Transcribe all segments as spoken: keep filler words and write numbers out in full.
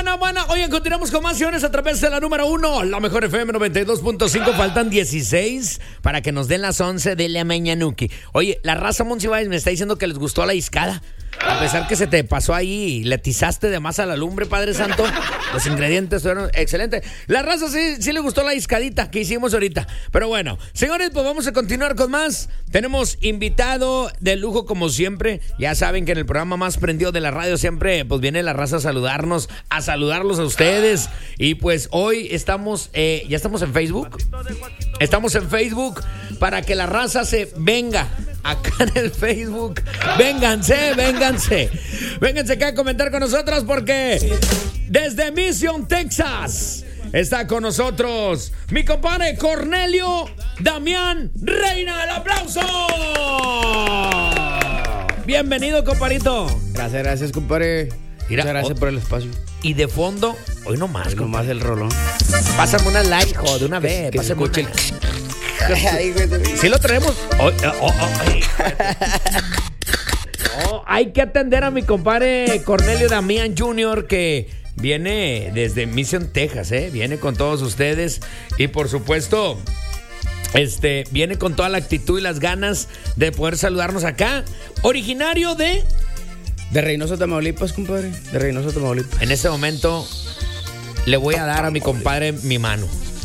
buena, buena. Oye, continuamos con más acciones a través de la número uno, la mejor F M noventa y dos punto cinco. Faltan dieciséis para que nos den las once de la mañanuki. Oye, la raza Monsiváis me está diciendo que les gustó la discada. A pesar que se te pasó ahí, le tizaste de más a la lumbre, Padre Santo. Los ingredientes fueron excelentes. La raza sí, sí le gustó la discadita que hicimos ahorita. Pero bueno, señores, pues vamos a continuar con más. Tenemos invitado de lujo como siempre. Ya saben que en el programa más prendido de la radio siempre pues viene la raza a saludarnos, a saludarlos a ustedes. Y pues hoy estamos, eh, ya estamos en Facebook. Estamos en Facebook para que la raza se venga. Acá en el Facebook, vénganse, vénganse Vénganse acá a comentar con nosotros, porque desde Mission, Texas, está con nosotros mi compadre Cornelio Damián Reina. ¡El aplauso! Bienvenido, compadrito. Gracias, gracias, compadre. Mira, Muchas gracias oh, por el espacio. Y de fondo, hoy nomás, Hoy nomás el rolón. Pásame una like, hijo, de una vez. Que, que se escuche el... ¿Sí lo traemos? Oh, oh, oh, oh. No, hay que atender a mi compadre Cornelio Damián junior, que viene desde Mission, Texas, ¿eh? Viene con todos ustedes y por supuesto este viene con toda la actitud y las ganas de poder saludarnos acá. Originario de... De Reynosa, Tamaulipas, compadre. De Reynosa, Tamaulipas. En este momento le voy a dar a mi compadre mi mano,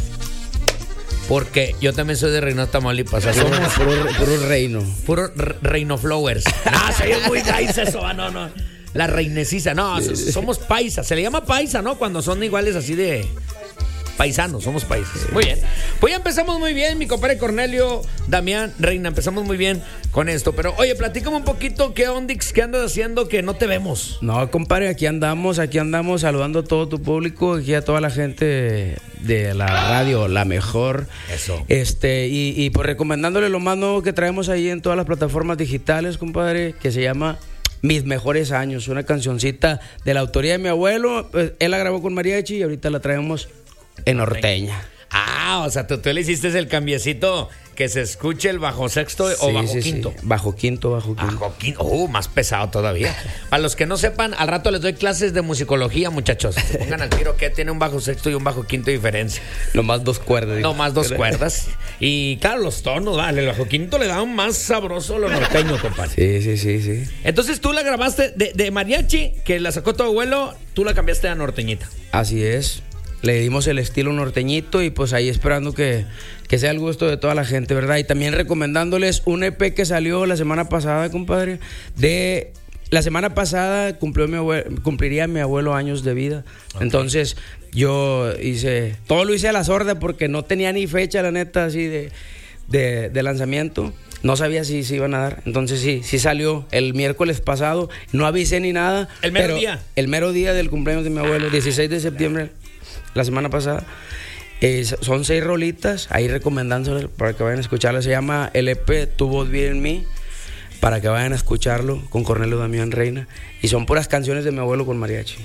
porque yo también soy de Reynosa, Tamaulipas. O sea, somos puro, puro reino. Puro re- Reino Flowers. No, soy muy nice eso. No, no. La reinecisa. No, somos paisas. Se le llama paisa, ¿no? Cuando son iguales así de paisanos. Somos paisas. Muy bien. Pues ya empezamos muy bien, mi compadre Cornelio Damián Reina. Empezamos muy bien con esto. Pero, oye, platícame un poquito. ¿Qué ondix? ¿Qué andas haciendo que no te vemos? No, compadre, aquí andamos, aquí andamos saludando a todo tu público, aquí a toda la gente de la radio, la mejor. Eso. Este, y, y pues recomendándole lo más nuevo que traemos ahí en todas las plataformas digitales, compadre, que se llama Mis Mejores Años, una cancioncita de la autoría de mi abuelo. Pues, él la grabó con mariachi y ahorita la traemos en norteña. Ah, o sea, tú, tú le hiciste el cambiecito que se escuche el bajo sexto o Sí, bajo sí, quinto. sí. Bajo quinto, bajo quinto. Bajo quinto. Uh, más pesado todavía. Para los que no sepan, al rato les doy clases de musicología, muchachos. Se pongan al tiro que tiene un bajo sexto y un bajo quinto diferencia. Nomás dos cuerdas. No, más dos cuerdas. Y claro, los tonos, vale. El bajo quinto le da un más sabroso lo norteño, compadre. Sí, sí, sí, sí. Entonces tú la grabaste de, de mariachi, que la sacó tu abuelo, tú la cambiaste a norteñita. Así es. Le dimos el estilo norteñito y pues ahí esperando que, que sea el gusto de toda la gente, ¿verdad? Y también recomendándoles un E P que salió la semana pasada, compadre. De la semana pasada cumplió mi abuelo, cumpliría mi abuelo años de vida. Okay. Entonces yo hice, todo lo hice a la sorda porque no tenía ni fecha, la neta, así de, de, de lanzamiento. No sabía si se iban a dar. Entonces sí, sí salió el miércoles pasado. No avisé ni nada. ¿El mero pero día? El mero día del cumpleaños de mi abuelo, dieciséis de septiembre. La semana pasada. Eh, son seis rolitas, ahí recomendándoles para que vayan a escucharlas. Se llama el E P Tu Voz Vive en Mí, para que vayan a escucharlo con Cornelio Damián Reina. Y son puras canciones de mi abuelo con mariachi.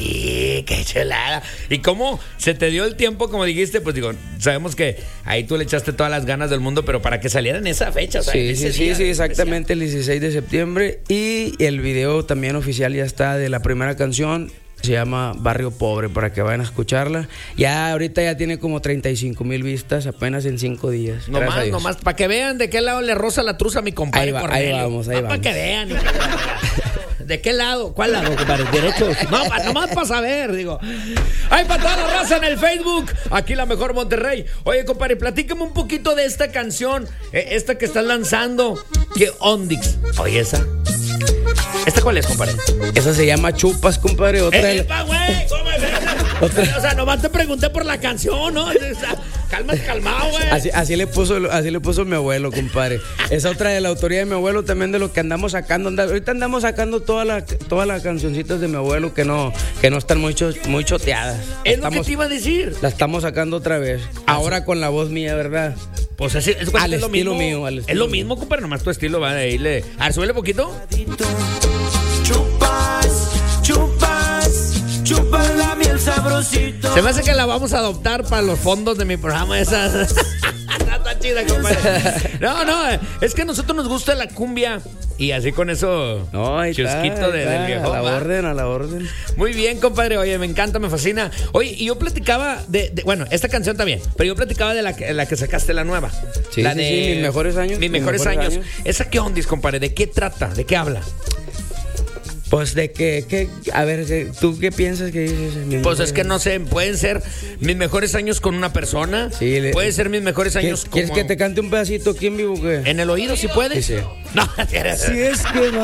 ¡Y qué chulada! ¿Y cómo se te dio el tiempo, como dijiste? Pues digo, sabemos que ahí tú le echaste todas las ganas del mundo, pero para que saliera en esa fecha, o sea, sí, en ese sí, día sí, sí, exactamente, especial. El dieciséis de septiembre. Y el video también oficial ya está de la primera canción. Se llama Barrio Pobre, para que vayan a escucharla. Ya ahorita ya tiene como treinta y cinco mil vistas apenas en cinco días. Nomás, nomás, para que vean de qué lado le roza la truza a mi compadre. Ahí, va, Cornelio. ahí vamos, ahí ah, vamos. Para que vean. ¿De qué lado? ¿Cuál lado, compadre? ¿Derecho? No, pa, nomás para saber, digo. Ay, para toda la raza en el Facebook. Aquí la mejor Monterrey. Oye, compadre, platícame un poquito de esta canción. Eh, esta que estás lanzando. ¿Qué ondix? Oye, esa. ¿Esta cuál es, compadre? Esa se llama Chupas, compadre. Otra ¡Eh, epa, güey! ¿Cómo es? Otra... O sea, nomás te pregunté por la canción, ¿no? O sea, cálmate, calmado, güey. Así, así le puso, así le puso mi abuelo, compadre. Esa otra de la autoría de mi abuelo, también de lo que andamos sacando. Ahorita andamos sacando todas las todas las cancioncitas de mi abuelo que no, que no están muy, cho, muy choteadas. Es estamos, lo que te iba a decir. La estamos sacando otra vez. Ahora con la voz mía, ¿verdad? Pues así, es, es, al es estilo lo mismo, mío. Al estilo es lo mío. mismo, compadre, nomás tu estilo va de irle. A ver, súbele poquito. Chupas, chupas, chupas la miel sabrosito. Se me hace que la vamos a adoptar para los fondos de mi programa. Esa está chida, compadre. No, no, es que a nosotros nos gusta la cumbia Y así con eso, No, ahí está, chusquito de, ahí del está, viejo. a la va. orden, a la orden. Muy bien, compadre. Oye, me encanta, me fascina. Oye, y yo platicaba de, de- bueno, esta canción también, pero yo platicaba de la que, la que sacaste, la nueva. Sí, la sí, de sí, Mis Mejores Años. Mis Mis mejores, Mejores años. Años. ¿Esa qué ondis, compadre? ¿De qué trata? ¿De qué habla? Pues de que, que a ver, que- ¿tú qué piensas que dices? Mis Pues mejores es que no sé, pueden ser mis mejores años con una persona. Sí, le- puede ser mis mejores ¿Quieres, años ¿Quieres como que te cante un pedacito aquí en vivo? ¿Qué? en el oído, si puedes. Sí, sí. No, Si es que